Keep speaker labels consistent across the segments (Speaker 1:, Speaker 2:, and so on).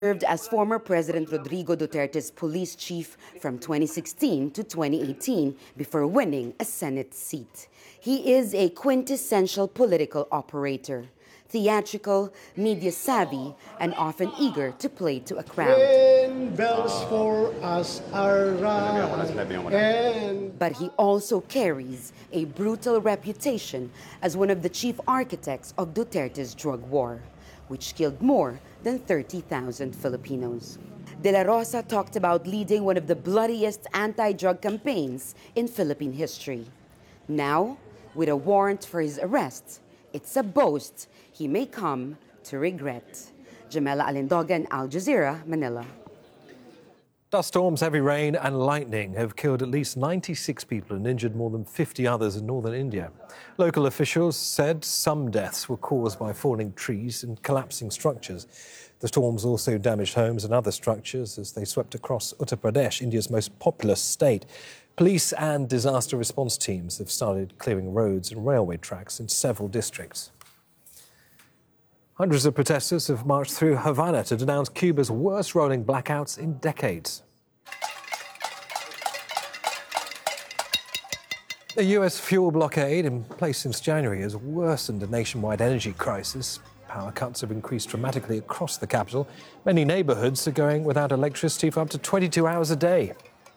Speaker 1: Served as former President Rodrigo Duterte's police chief from 2016 to 2018 before winning a Senate seat. He is a quintessential political operator, theatrical, media savvy, and often eager to play to a crowd.
Speaker 2: When bells for us are rung.
Speaker 1: But he also carries a brutal reputation as one of the chief architects of Duterte's drug war, which killed more than 30,000 Filipinos. De La Rosa talked about leading one of the bloodiest anti-drug campaigns in Philippine history. Now, with a warrant for his arrest, it's a boast he may come to regret. Jamela Alindogan, Al Jazeera, Manila.
Speaker 3: Dust storms, heavy rain and lightning have killed at least 96 people and injured more than 50 others in northern India. Local officials said some deaths were caused by falling trees and collapsing structures. The storms also damaged homes and other structures as they swept across Uttar Pradesh, India's most populous state. Police and disaster response teams have started clearing roads and railway tracks in several districts. Hundreds of protesters have marched through Havana to denounce Cuba's worst rolling blackouts in decades. The US fuel blockade, in place since January, has worsened a nationwide energy crisis. Power cuts have increased dramatically across the capital. Many neighborhoods are going without electricity for up to 22 hours a day.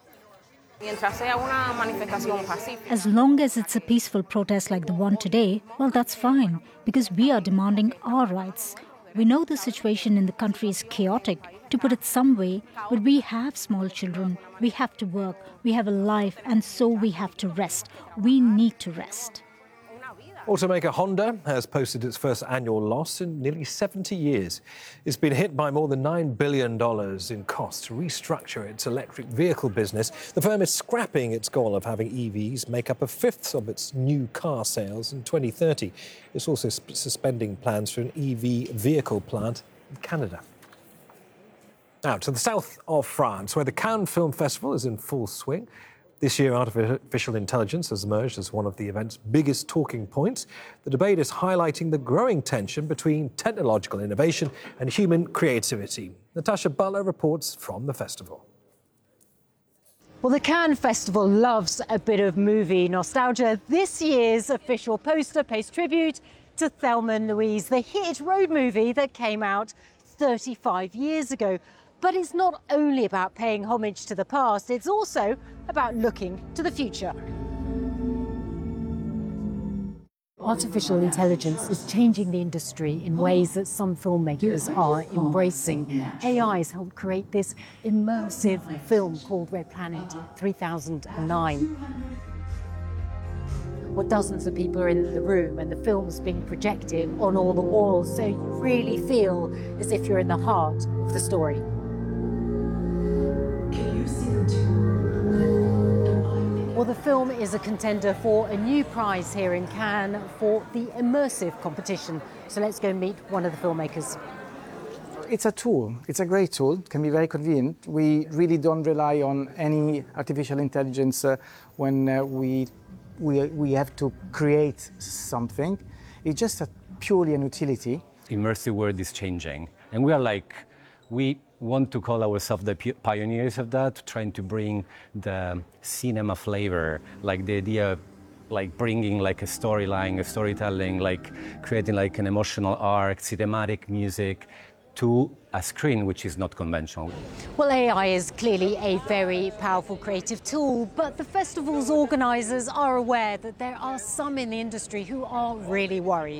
Speaker 4: As long as it's a peaceful protest like the one today, well, that's fine, because we are demanding our rights. We know the situation in the country is chaotic, to put it some way, but we have small children, we have to work, we have a life, and so we have to rest. We need to rest.
Speaker 3: Automaker Honda has posted its first annual loss in nearly 70 years. It's been hit by more than $9 billion in costs to restructure its electric vehicle business. The firm is scrapping its goal of having EVs make up a fifth of its new car sales in 2030. It's also suspending plans for an EV vehicle plant in Canada. Now to the south of France, where the Cannes Film Festival is in full swing. This year, artificial intelligence has emerged as one of the event's biggest talking points. The debate is highlighting the growing tension between technological innovation and human creativity. Natasha Butler reports from the festival.
Speaker 5: Well, the Cannes Festival loves a bit of movie nostalgia. This year's official poster pays tribute to Thelma and Louise, the hit road movie that came out 35 years ago. But it's not only about paying homage to the past, it's also about looking to the future. Artificial intelligence is changing the industry in ways that some filmmakers are embracing. AI has helped create this immersive film called Red Planet 3009. Well, dozens of people are in the room and the film's being projected on all the walls, so you really feel as if you're in the heart of the story. Well, the film is a contender for a new prize here in Cannes for the immersive competition. So let's go meet one of the filmmakers.
Speaker 6: It's a tool. It's a great tool. It can be very convenient. We really don't rely on any artificial intelligence when we have to create something. It's just purely an utility.
Speaker 7: Immersive world is changing, and we want to call ourselves the pioneers of that, trying to bring the cinema flavor, like the idea of bringing a storyline, a storytelling, creating an emotional arc, cinematic music to a screen which is not conventional.
Speaker 5: Well, AI is clearly a very powerful creative tool, but the festival's organisers are aware that there are some in the industry who are really worried.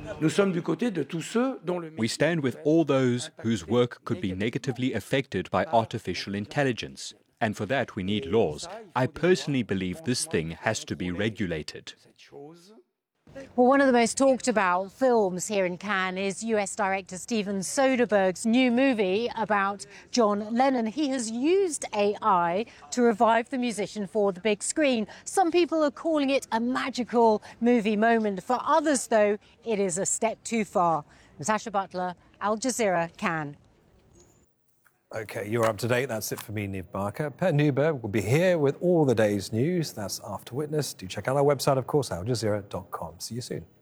Speaker 8: We stand with all those whose work could be negatively affected by artificial intelligence. And for that, we need laws. I personally believe this thing has to be regulated.
Speaker 5: Well, one of the most talked about films here in Cannes is US director Steven Soderbergh's new movie about John Lennon. He has used AI to revive the musician for the big screen. Some people are calling it a magical movie moment. For others, though, it is a step too far. Natasha Butler, Al Jazeera, Cannes.
Speaker 3: OK, you're up to date. That's it for me, Niv Barker. Per Newberg will be here with all the day's news. That's After Witness. Do check out our website, of course, aljazeera.com. See you soon.